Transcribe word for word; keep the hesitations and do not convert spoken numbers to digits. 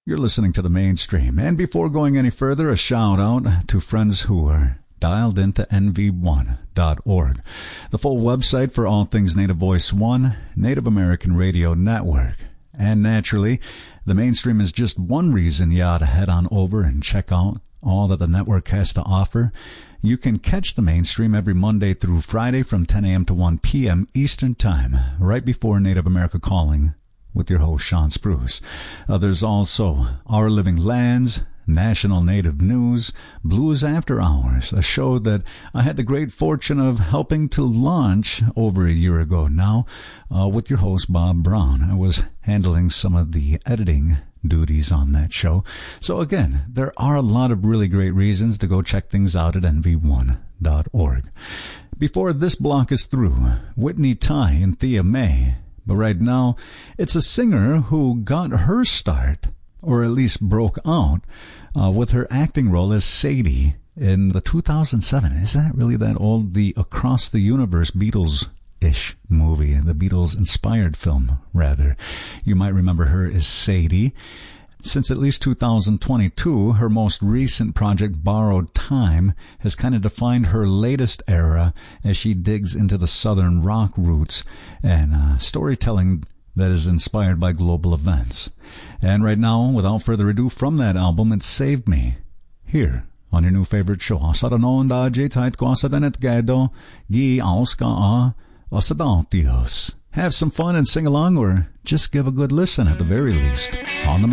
You're listening to The Mainstream. And before going any further, a shout out to friends who are dialed into N V one dot org, the full website for all things Native Voice One, Native American Radio Network. And naturally, The Mainstream is just one reason you ought to head on over and check out all that the network has to offer. You can catch The Mainstream every Monday through Friday from ten a.m. to one p.m. Eastern Time, right before Native America Calling with your host, Sean Spruce. Uh, there's also Our Living Lands, National Native News, Blues After Hours, a show that I had the great fortune of helping to launch over a year ago now uh, with your host, Bob Brown. I was handling some of the editing duties on that show. So again, there are a lot of really great reasons to go check things out at N V one dot org. Before this block is through, Whitney Ty and Thea May. But right now, it's a singer who got her start, or at least broke out, uh, with her acting role as Sadie in the two thousand seven. Is that really that old? The Across the Universe Beatles-ish movie, the Beatles-inspired film, rather. You might remember her as Sadie. Since at least two thousand twenty-two, her most recent project, Borrowed Time, has kind of defined her latest era as she digs into the southern rock roots and uh, storytelling that is inspired by global events. And right now, without further ado, from that album, It Saved Me, here on your new favorite show. Asaranon da jtait kwasadenet gado gi auska a osadontios. Have some fun and sing along, or just give a good listen at the very least on the